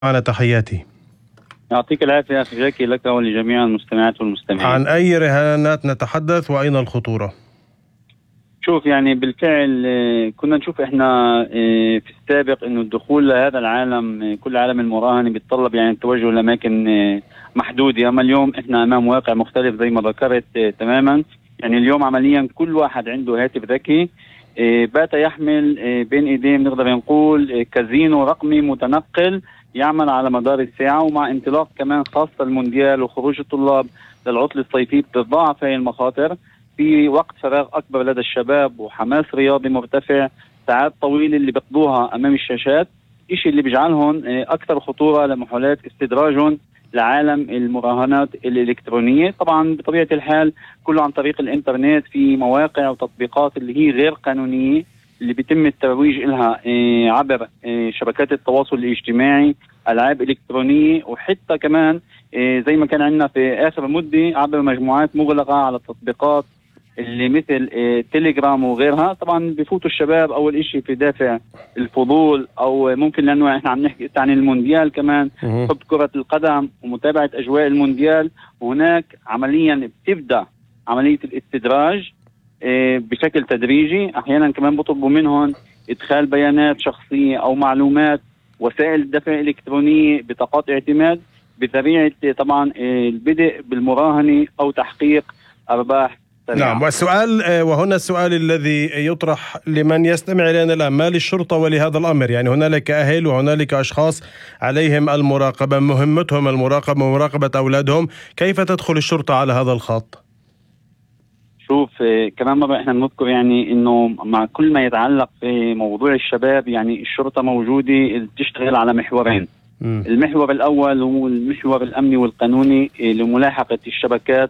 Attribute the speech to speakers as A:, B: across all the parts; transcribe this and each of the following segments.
A: على تحياتي.
B: يعطيك العافية أخي جاكي، لك ولجميع المستمعات والمستمعين.
A: عن أي رهانات نتحدث وأين الخطورة؟
B: شوف، يعني بالفعل كنا نشوف احنا في السابق انه الدخول لهذا العالم، كل عالم المراهنة بيتطلب يعني التوجه لأماكن محدودة. أما اليوم احنا أمام واقع مختلف زي ما ذكرت تماما. يعني اليوم عمليا كل واحد عنده هاتف ذكي بات يحمل بين ايديه، نقدر نقول كازينو رقمي متنقل يعمل على مدار الساعة. ومع انطلاق كمان خاصة المونديال وخروج الطلاب للعطلة الصيفية بتتضاعف هذه المخاطر في وقت فراغ أكبر لدى الشباب وحماس رياضي مرتفع، ساعات طويلة اللي بيقضوها أمام الشاشات، إشي اللي بيجعلهم أكثر خطورة لمحاولات استدراجهم لعالم المراهنات الإلكترونية. طبعا بطبيعة الحال كله عن طريق الإنترنت، في مواقع وتطبيقات اللي هي غير قانونية اللي بيتم الترويج لها عبر شبكات التواصل الاجتماعي، ألعاب إلكترونية، وحتى كمان زي ما كان عندنا في آخر مدة عبر مجموعات مغلقة على التطبيقات اللي مثل تيليجرام وغيرها. طبعا بفوتوا الشباب أول إشي في دافع الفضول، أو ممكن لأنه إحنا عم نحكي عن المونديال كمان، حب كرة القدم ومتابعة أجواء المونديال. وهناك عمليا بتبدأ عملية الاستدراج بشكل تدريجي. أحيانا كمان بطلبوا منهم إدخال بيانات شخصية أو معلومات وسائل الدفع الإلكترونية، بطاقات اعتماد، بذريعة طبعا البدء بالمراهنة أو تحقيق أرباح سريعة.
A: نعم، والسؤال وهنا السؤال الذي يطرح لمن يستمع إلينا الآن: ما للشرطة ولهذا الأمر؟ يعني هنالك أهل وهنالك أشخاص عليهم المراقبة، مهمتهم المراقبة ومراقبة أولادهم، كيف تدخل الشرطة على هذا الخط؟
B: شوف، كمان مرة احنا بنذكر يعني انه مع كل ما يتعلق في موضوع الشباب، يعني الشرطة موجودة تشتغل على محورين. المحور الأول هو المحور الأمني والقانوني لملاحقة الشبكات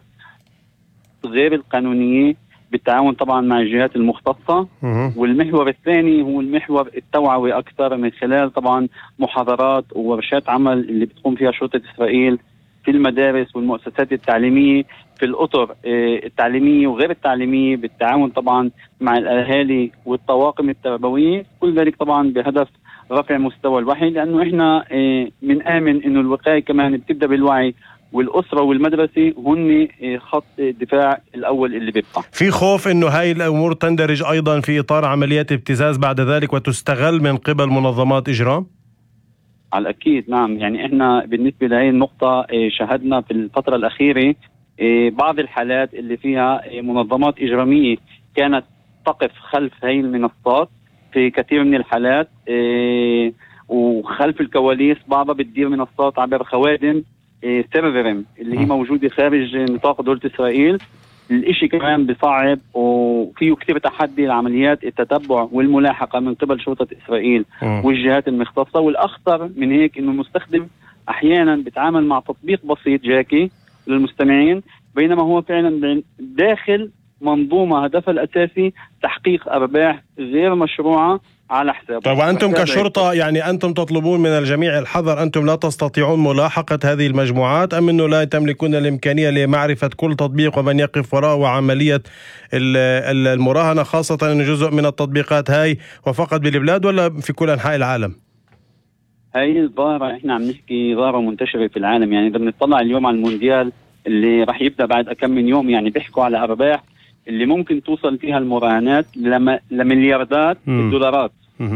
B: غير القانونية بالتعاون طبعا مع الجهات المختصة. والمحور الثاني هو المحور التوعوي أكثر، من خلال طبعا محاضرات وورشات عمل اللي بتقوم فيها شرطة إسرائيل في المدارس والمؤسسات التعليمية، في الأطر التعليمية وغير التعليمية، بالتعاون طبعا مع الأهالي والطواقم التربوية. كل ذلك طبعا بهدف رفع مستوى الوعي، لأنه إحنا من آمن إنه الوقاية كمان بتبدأ بالوعي، والأسرة والمدرسة هن خط الدفاع الأول اللي بيبقى.
A: في خوف إنه هاي الأمور تندرج أيضا في إطار عمليات ابتزاز بعد ذلك وتستغل من قبل منظمات إجرام؟
B: على الأكيد نعم. يعني إحنا بالنسبة لهي النقطة شاهدنا في الفترة الأخيرة بعض الحالات اللي فيها منظمات إجرامية كانت تقف خلف هاي المنصات في كثير من الحالات، وخلف الكواليس بعضها بتدير منصات عبر خوادم سيرفرم اللي هي موجودة خارج نطاق دولة إسرائيل. الاشي كمان بصعب وفيه كثير تحدي لعمليات التتبع والملاحقة من قبل شرطة إسرائيل والجهات المختصة. والأخطر من هيك إنه المستخدم أحيانا بيتعامل مع تطبيق بسيط جاكي للمستمعين، بينما هو فعلا داخل منظومة هدفها الأساسي تحقيق أرباح غير مشروعة على حسابه.
A: طيب، وأنتم كشرطة يعني أنتم تطلبون من الجميع الحذر، أنتم لا تستطيعون ملاحقة هذه المجموعات، أم أنه لا تملكون الإمكانية لمعرفة كل تطبيق ومن يقف وراءه وعملية المراهنة، خاصة أنه جزء من التطبيقات هاي وفقط بالبلاد ولا في كل أنحاء العالم؟
B: هاي الظاهرة احنا عم نحكي ظاهرة منتشرة في العالم. يعني إذا بنطلع اليوم على المونديال اللي راح يبدأ بعد كم من يوم، يعني بيحكوا على أرباح اللي ممكن توصل فيها المراهنات لملياردات الدولارات.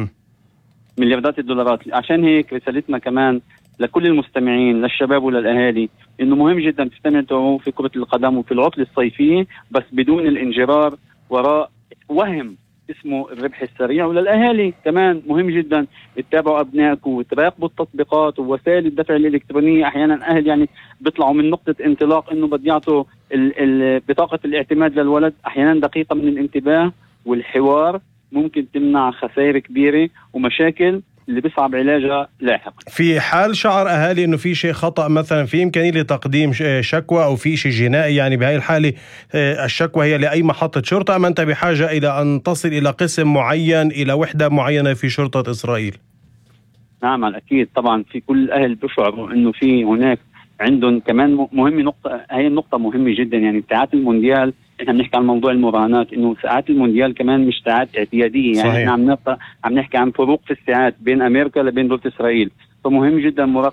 B: ملياردات الدولارات. عشان هيك رسالتنا كمان لكل المستمعين، للشباب وللأهالي، إنه مهم جدا تستمتعوا في كرة القدم وفي العطلة الصيفية، بس بدون الانجرار وراء وهم اسمه الربح السريع. وللأهالي كمان مهم جدا تتابعوا أبنائكم وتراقبوا التطبيقات ووسائل الدفع الإلكترونية. أحيانا أهل يعني بيطلعوا من نقطة انطلاق إنه بدي يعطوا بطاقة الاعتماد للولد، أحيانا دقيقة من الانتباه والحوار ممكن تمنع خسائر كبيرة ومشاكل اللي بيصعب علاجها لاحقا.
A: في حال شعر أهالي أنه في شيء خطأ مثلا، في إمكانية لتقديم شكوى أو في شيء جنائي؟ يعني بهاي الحالة الشكوى هي لأي محطة شرطة، أم أنت بحاجة إلى أن تصل إلى قسم معين، إلى وحدة معينة في شرطة إسرائيل؟
B: نعم أكيد طبعا. في كل الأهل بيشعروا أنه في هناك عندهم كمان مهم نقطة، هي النقطة مهمة جدا. يعني ساعات المونديال، احنا بنحكي عن موضوع المراهنات، انه ساعات المونديال كمان مش ساعات اعتيادية. يعني احنا عم نحكي عن فروق في الساعات بين امريكا لبين دولة اسرائيل. فمهم جدا